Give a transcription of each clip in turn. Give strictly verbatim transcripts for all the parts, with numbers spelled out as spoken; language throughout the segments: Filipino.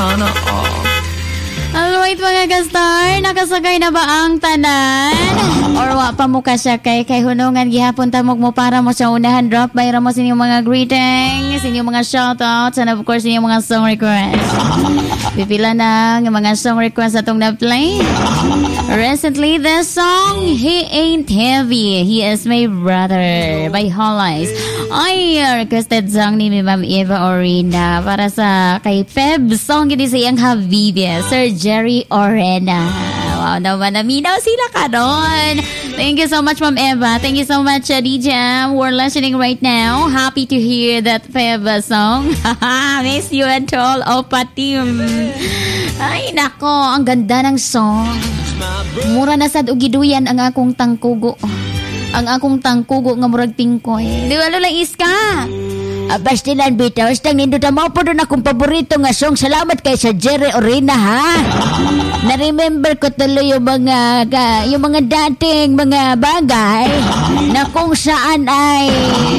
Sana all. Alright mga ka-star, nakasagay na ba ang tanan? Or wa pa mo kasakay kay hunungan gihapon tamog mo para mo sa unahan drop by mo sa inyong mga greetings, sa inyong mga shoutouts, and of course sa inyong mga song requests. Pipila na ng mga song requests atong na-play. Recently, the song He Ain't Heavy, He Is My Brother by Hollies. Ay, requested song ni Ma'am Eva Orena para sa kay Feb song gini sa iyang habibi, Sir Jerry Orena. Wow, naman naminaw sila ka doon. Thank you so much, Ma'am Eva. Thank you so much, uh, D J. We're listening right now. Happy to hear that Feb song. Miss you and all Opa team. Ay, nako, ang ganda ng song. Mura na sad og giduyan ang akong tangkugo. Ang akong tangkugo nga murag tingkoy. Di ba Lola Iska? Abastilan bitaw, stang nindot mo po doon akong paborito nga song. Salamat kay sa Jerry Orena ha. Na-remember ko tuloy yung mga ka, yung mga dating mga bagay na kung saan ay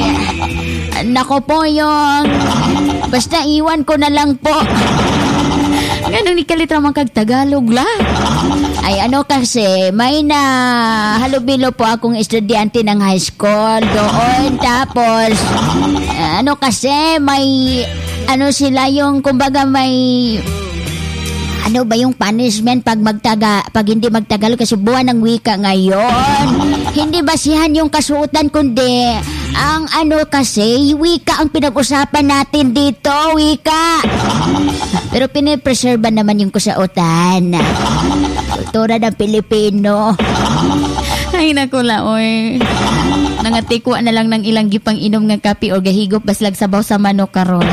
nako po yung basta iwan ko na lang po. Ganun ni kalitra man kag Tagalog la. Ay ano kasi, may na halubilo po akong estudyante ng high school doon. Tapos, ano kasi, may, ano sila yung, kumbaga may, ano ba yung punishment pag magtaga, pag hindi magtagalog kasi buwan ng wika ngayon. Hindi basihan yung kasuotan kundi, ang ano kasi, wika ang pinag-usapan natin dito, wika. Pero pinipreserve naman yung kasuotan. Kultura ng Pilipino. Ay nakula, oy. Nangatikwa na lang ng ilang gipang inom ng kape o gahigop baslag sabaw sa manok karon.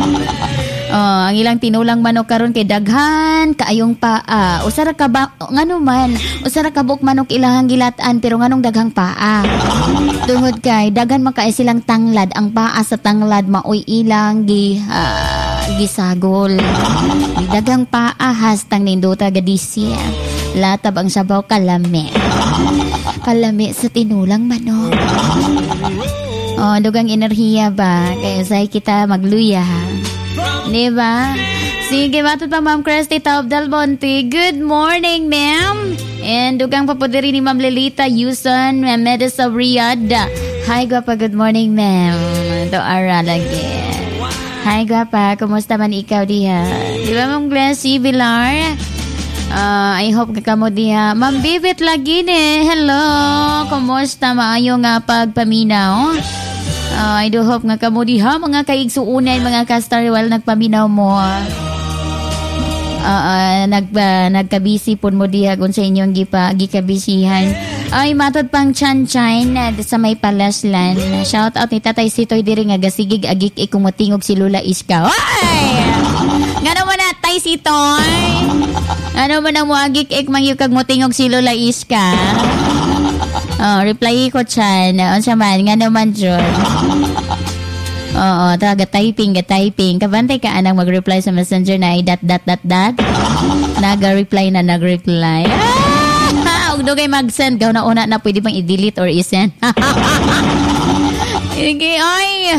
Oh, ang ilang tinulang manok karon kay daghan kaayong paa. Usara ka ba ngano man, usara ka buk manok ilahang gilatan pero nganong daghang paa. Tungod kay daghan man kaay silang tanglad, ang paa sa tanglad maoy ilang gi uh, gisagol. Daghang paa hastang ninduta gadisya. Latab ang sabaw kalami. Kalami sa tinulang manok. Oh, dugang enerhiya ba? Kaya say kita magluya. Diba? Sige, matut pa Ma'am Christy Taub Del Monte. Good morning, ma'am. And dugang papudiri ni Ma'am Lilita Yuson, Medes of Riyadh. Hi, guwapa. Good morning, ma'am. Ito ara lagi. Hi, guwapa. Kumusta man ikaw diha? Diba, Ma'am Glassy Villar? Uh, I hope ka mo diha. Ma'am Bibit lagi ni. Hello. Kumusta? Maayo nga pagpaminaw? Uh, I do hope nga ka mo diha. Mga kaigsuunay, mga kastar while nagpaminaw mo. Uh, uh, nag, uh, nagkabisi po mo diha kung sa inyong gipa, gikabisihan. Ay, matod pang Chanchan uh, sa may palaslan. Shout out ni Tatay Sitoy diri nga gasigig agik ikumutingog si Lula Iska. Ay! Nga naman na, Tay Sitoy. Ano man ang muagik ik mangyug kag motingog si Lola Iska. Oh, reply ko chan. Unsa man nga naman jud. Oo, taga typing, ga typing. Kabantay ka anang mag-reply sa Messenger na ay dot dot dot dot. Naga-reply na nag-reply. Ah! Og dugay mag-send gaw na una na pwede bang i-delete or i-send. Sige, ay.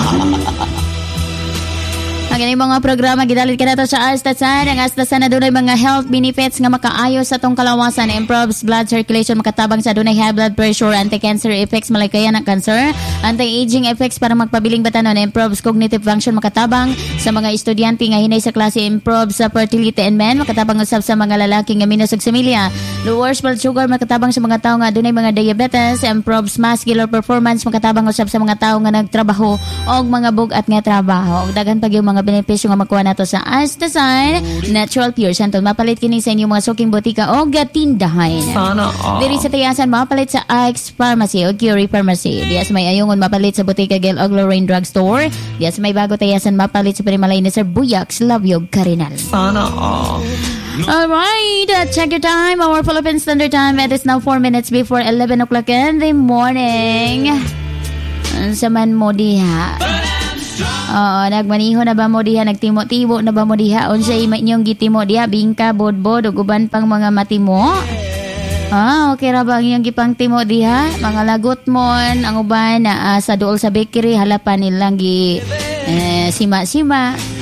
Ang ganang mga programa, gidalit ka na to sa Astasan. Ang Astasan na doon ay mga health benefits nga makaayos sa tong kalawasan. Improves blood circulation, makatabang sa doon ay high blood pressure, anti-cancer effects, malikayan ng cancer, anti-aging effects para magpabiling batanon, improves cognitive function, makatabang sa mga estudyante nga hinay sa klase, improves sa fertility in men, makatabang usab sa mga lalaki nga minusog sa milya, lowers blood sugar, makatabang sa mga tao nga doon ay mga diabetes, improves muscular performance, makatabang usab sa mga tao nga nagtrabaho o mga bugat nga trabaho. Daghan pag yung mga benepisyo nga makuha nato sa Astasan Natural Pure Santon. Mapalit kini sa inyong mga suking botika o gatindahan. Sana all. Diri sa Tayasan, mapalit sa Ike's Pharmacy o Curie Pharmacy. Diya sa may ayungon, mapalit sa Botica Gel o Lorraine Drug Store. Diya sa may bago Tayasan, mapalit sa Primalay ni Sir Buyaks Labyog Karinal. Sana all. Alright, uh, check your time. Our Philippine Standard Time. It is now four minutes before eleven o'clock in the morning. Sa man mo diha. Oo, nagmaniho na ba mo diha, nagtimo-timo na ba mo diha, unsay inyong gitimo diha, bingka, bodbod, ug uban pang mga matimo. Ah, okay ra ba ang iyong gipang timo diha? Mga lagot mon, ang uban na uh, sa duol sa bakery, halapan nilang gi eh, sima-sima.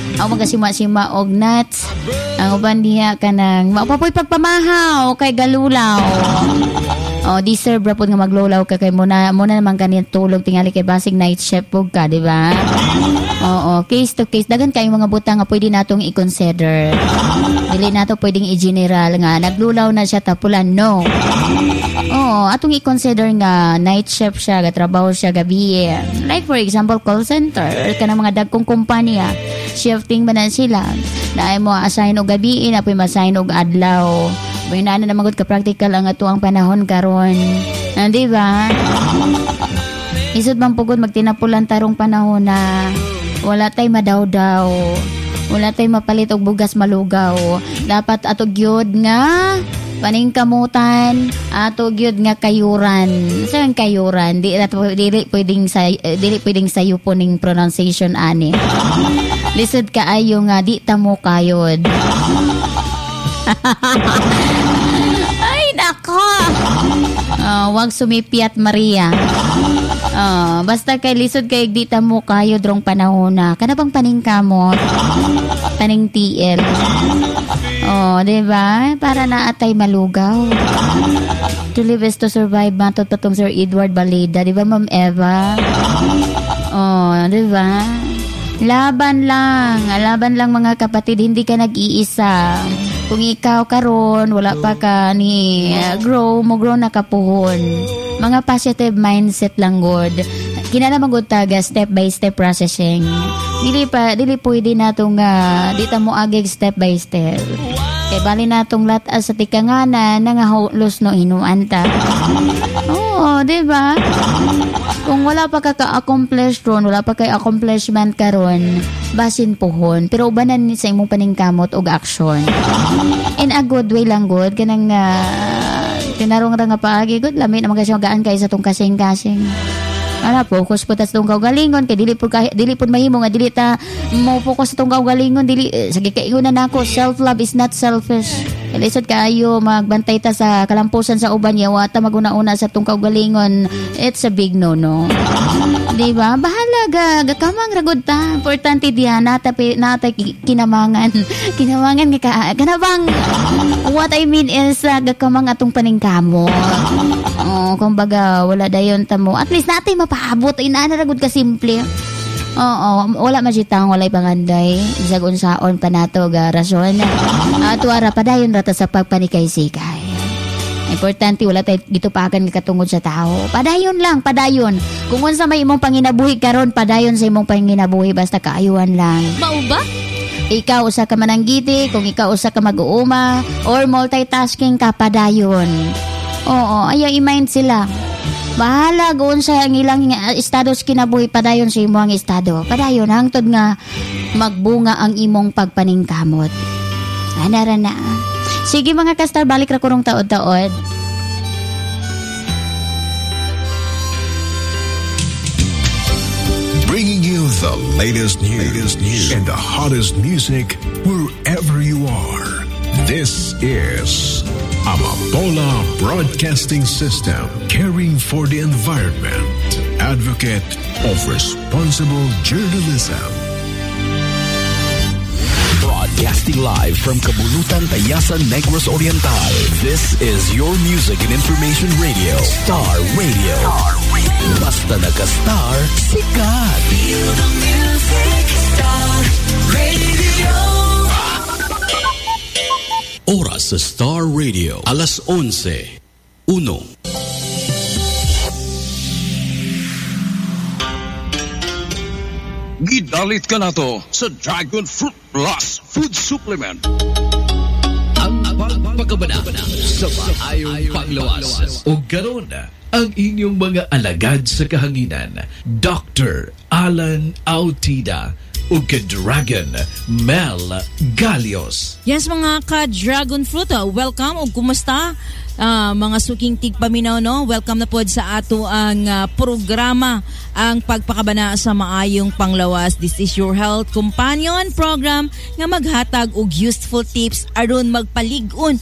Ang magasima-sima og nuts. Ang uban diha kanang mapapoy pagpamahaw kay galulaw. Oh, deserve ra pud nga maglulaw ka kay muna muna naman kaniyang tulog tingali kay basig night shift pug ka, di ba? Oo, case to case dagan kay mga butang nga pwede natong i-consider. Dili nato pwedeng i-general nga naglulaw na siya tapulan, no. Oo, atong i-consider nga night shift siya, gatrabaho siya gabi. Like for example, call center kanang mga dagkong kumpanya, shifting man na sila. Naay mo assign og gabi, na pwede ma-assign og adlaw. May na na magud ka practical ang ato ang panahon karon. Ah, di ba? Isod man pugod magtinapulan tarong panahon na wala tay madaw-daw. Wala tay mapalit og bugas malugaw. Dapat ato gyud nga paningkamutan, ato gyud nga kayuran. Saan kayuran? Di dili pwedeng sa dili pwedeng sayo po ning pronunciation ani. Lisod kaayo nga di ta mo kayod. Ay, nako. Oh, wag sumipiat Maria. Oh, basta kay lisod kay di ta mo kayo drong panahon na. Kana bang paningkamot? Paning T L. Oh, di ba? Para naatay malugaw. To live is to survive, matot patong Sir Edward Baleda, di ba Ma'am Eva? Oh, di ba? Laban lang, laban lang mga kapatid, hindi ka nag-iisa. Kung ikaw karon wala pa ka ni uh, grow mo grow na kapuhon. Mga positive mindset lang god. Kinahanglan gud taga step by step processing. Dili pa dili pwede natong uh, di ta mo agig step by step. Kay bali natong latas sa tikanganan nga haulos no inuan ta. Oo, di ba? Kung wala pa ka ka-accomplish ron, wala pa kay accomplishment karon, basin pohon. Pero ubanan ni sa imong paningkamot og action. In a good way lang good, kanang uh, tinarong ra nga paagi good, lami na magasagaan kay sa tong kasing-kasing. Ana focus po ta sa tong kaugalingon kay dili pud dili pud mahimo nga dili ta mo focus sa tong kaugalingon dili eh, sige kay ingon na nako self love is not selfish. Ilisod kaayo magbantay ta sa kalampusan sa uban yawa ta maguna-una sa tong kaugalingon. It's a big no no. Di ba? Bahala ga gakamang ragod ta. Importante diha nata nata kinamangan. Kinamangan nga ka kanabang what I mean is uh, gakamang atong paningkamot. Oh, kumbaga wala dayon ta mo. At least natin mapaabot inana ragud ka simple. Oo, wala majitang walay panganday. Bisag unsaon pa nato ga rason. Ato ara padayon rata sa pagpanikay-sikay. Importante wala tay gitupakan nga katungod sa tao. Padayon lang, padayon. Kung unsa may imong panginabuhi karon, padayon sa imong panginabuhi basta kaayuhan lang. Mao ba? Ikaw usa ka mananggiti, kung ikaw usa ka mag-uuma or multitasking ka, padayon. Oo, ayaw i-mind sila. Bahala goon sa ang ilang estado sa kinabuhi, padayon sa imong estado. Padayon hangtod nga magbunga ang imong pagpaningkamot. Anara na. Sige mga kastar, balik ra kurong taod-taod. Bringing you the latest news, latest news and the hottest music wherever you are. This is Amapola Broadcasting System, caring for the environment, advocate of responsible journalism. Broadcasting live from Kabulutan, Tayasan, Negros Oriental. This is your music and information radio, Star Radio. Star Radio. Basta naka-star, sikat. Feel the music, Star Radio. Oras sa Star Radio, alas onse, uno. Gidalit ka na to sa Dragon Fruit Plus Food Supplement. Ang pagpagabana sa maayong panglawas. O garon ang inyong mga alagad sa kahanginan, Doctor Alan Autida o ka-Dragon Mel Galios. Yes, mga ka-Dragon Fruit, uh, welcome o kumusta? Uh, mga suking tigpaminaw, no? Welcome na po sa ato ang uh, programa, ang pagpakabana sa maayong panglawas. This is your health companion program nga maghatag og useful tips aron magpalig-on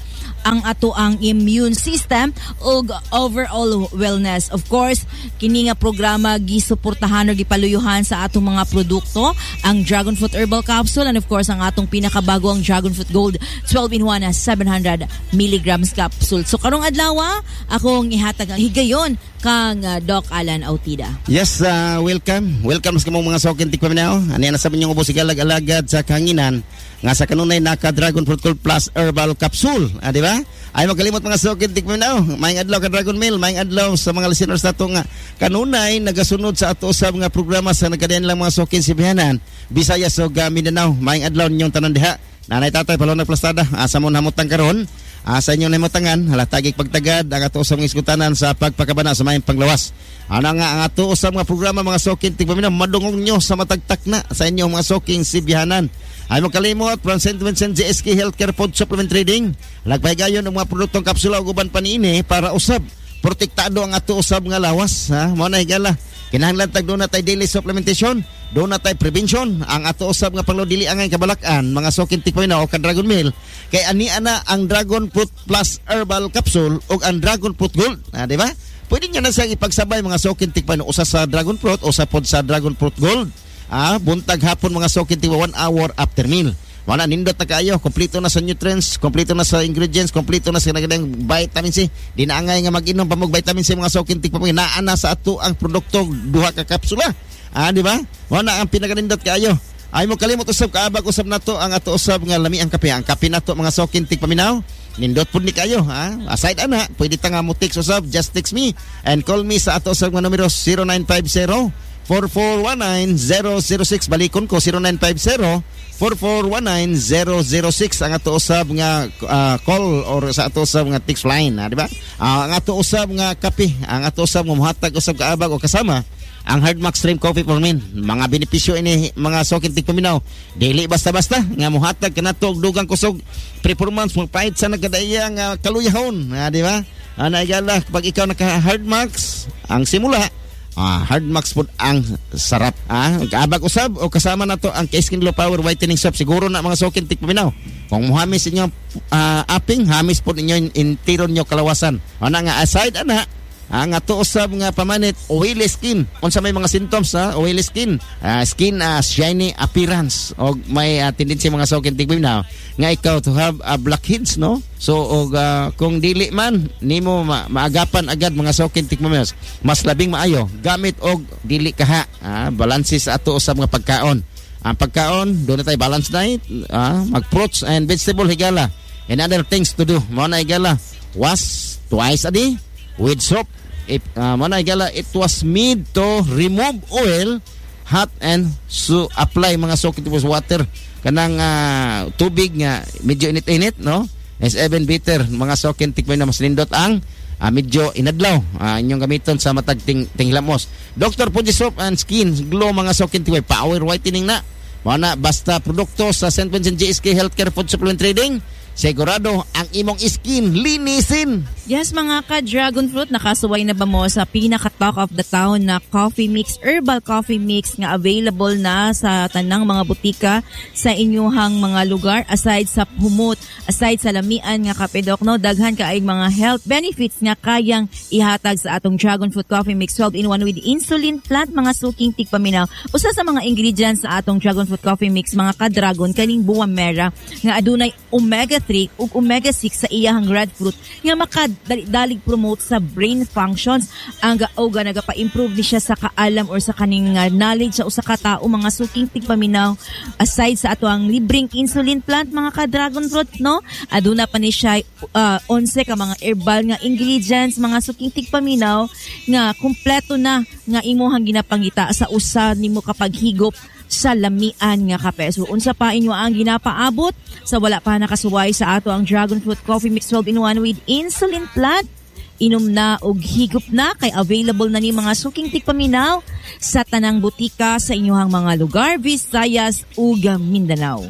ang ato ang immune system ug overall wellness. Of course, kini nga programa gisuportahan o gipaluyuhan sa atong mga produkto, ang Dragon Fruit Herbal Capsule, and of course ang atong pinakabago ang Dragon Fruit Gold twelve in one na seven hundred milligrams capsule. So karong adlaw akong ihatag ang higayon kang uh, Doc Alan Autida. Yes, uh, welcome. Welcome sa mga sokin tikpaminaw. Ano yan nasabi niyo ubos igalag-alagad sa kanginan nga sa kanunay naka Dragon Fruit Gold Plus Herbal Capsule. Ah, di ba? Ay magkalimot mga sokin tikpaminaw. Maayong adlaw ka Dragon Mail, maayong adlaw sa mga listeners nato nga kanunay nagasunod sa ato sa mga programa sa nagkadayan lang mga sokin Sibihanan, Visayas ug uh, Mindanao. Maayong adlaw ninyong tanan diha. Nanay tatay palong nagplastada asa mo namutang karon. Asa inyo nahimutangan halatagig pagtagad ang ato usab nga iskutanan sa pagpakabana sa mayong panglawas. Ano nga ang ato usab nga programa mga sokin tigpaminaw madungog nyo sa matagtak na sa inyong mga soking Sibihanan. Ay mo kalimot from Saint Vincent J S K Healthcare Food Supplement Trading. Lagpahigayon ang mga produktong kapsula ug uban pa niini para usab protektado ang ato usab nga lawas, ha? Mao na higala. Kinahanglan tag doon na tay daily supplementation, doon na tay prevention, ang ato usab nga panglodili angay kabalakan, mga sokin tikpaminaw o ka Dragon Meal. Kay ani ana ang Dragon Fruit Plus Herbal Capsule ug ang Dragon Fruit Gold, ah, di ba? Pwede niyo na siyang ipagsabay mga sokin tikpaminaw usa sa Dragon Fruit o sa pod sa Dragon Fruit Gold. Ah, buntag hapon mga sokin tikpaminaw one hour after meal. Wala nindot na kayo, kompleto na sa nutrients, kompleto na sa ingredients, kompleto na sa nagandang vitamin C. Di na angay nga mag-inom pa mag vitamin C mga sokin tikpaminaw. Naa na sa ato ang produkto duha ka kapsula. Ah, di ba? Wala ang pinaganindot kayo. Ay mo kalimot usab kaabag usab nato ang ato usab nga lami ang kape. Ang kape nato mga sokin tikpaminaw. Nindot pud ni kayo, ha? Aside ana, pwede ta nga mo text usab, just text me and call me sa ato usab nga numero zero nine five zero four four one nine zero zero six. Balikon ko zero nine five zero four four one nine zero zero six ang ato usab nga uh, call or sa ato usab nga text line, ha, di ba? Uh, ang ato usab nga kape, ang ato usab nga mohatag usab kaabag o kasama ang Hardmax Stream Coffee for Men. Mga benepisyo ini mga sokin tikpaminaw. Dili basta-basta nga mohatag kanato og dugang kusog performance mo pahit sa nagkadaya nga kaluyahon, ha, di ba? Ana igala pag ikaw naka Hardmax ang simula. Ah, Hardmax food ang sarap. Ah, kaabag usab o kasama na to ang K-Skin Glow Power Whitening Soap. Siguro na mga sokin tikpaminaw. Kung muhamis inyo uh, aping, hamis po ninyo in, in tiron nyo kalawasan. Ana nga aside ana, ang ato usab nga pamanit oily skin. Unsa may mga symptoms ha, oily skin. Uh, skin uh, shiny appearance o may uh, tendency mga sokin tikpaminaw nga ikaw to have uh, blackheads, no? So og uh, kung dili man nimo ma- maagapan agad mga sokin tikpaminaw, mas labing maayo gamit og dili kaha, ah, balanse sa ato usab nga pagkaon. Ang pagkaon doon na tayo balance diet, ah, mag fruits and vegetable higala and other things to do. Mao na higala wash twice a day with soap. If uh, mao na higala it was made to remove oil, hot and so apply mga sokin tipos water kanang uh, tubig nga medyo init-init, no? Is even better mga sokin tikman na mas lindot ang uh, medyo inadlaw uh, inyong gamiton sa matag ting tinglamos. Doctor Fuji Soap and Skin Glow mga sokin tikman power whitening na. Mao na basta produkto sa Saint Vincent J S K Healthcare Food Supplement Trading. Sigurado ang imong skin linisin. Yes, mga ka-Dragon Fruit, nakasuway na ba mo sa pinaka-talk of the town na coffee mix, herbal coffee mix nga available na sa tanang mga butika sa inyuhang mga lugar aside sa humot, aside sa lamian nga kape, Doc, no? Daghan kaayong mga health benefits nga kayang ihatag sa atong Dragon Fruit Coffee Mix twelve in one with insulin plant, mga suking tikpaminaw. Usa sa mga ingredients sa atong Dragon Fruit Coffee Mix, mga ka-Dragon, kaning buwa mera nga adunay omega three ug omega six sa iyang red fruit nga makadalig promote sa brain functions ang gaoga nagapa-improve ni siya sa kaalam or sa kaning uh, knowledge sa usa ka tawo, mga suking tigpaminaw. Aside sa ato ang libreng insulin plant, mga ka-Dragon Fruit, no, aduna pa ni siya uh, onse ka mga herbal nga ingredients, mga suking tigpaminaw nga kumpleto na nga imuhang ginapangita sa usa nimo kapag higop sa lamian nga kape. So unsa pa inyo ang ginapaabot sa wala pa nakasuway sa ato ang Dragon Fruit Coffee Mix twelve in one with insulin plant? Inom na og higop na kay available na ni mga suking tigpaminaw sa tanang butika sa inyong mga lugar, Visayas ug Mindanao.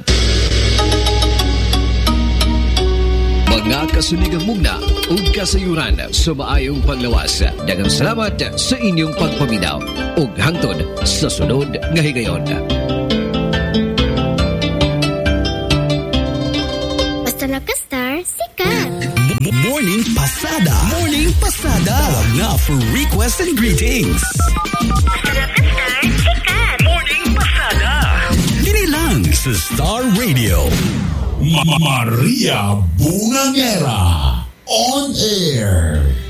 Mga kasunigang mugna ug kasayuran sa maayong panglawas. Daghang salamat sa inyong pagpaminaw ug hangtod sa sunod nga higayon. Basta naka-star, sikat! up for requests and greetings. Morning Pasada. Dili lang sa Star Radio. Maria Bungangera on air.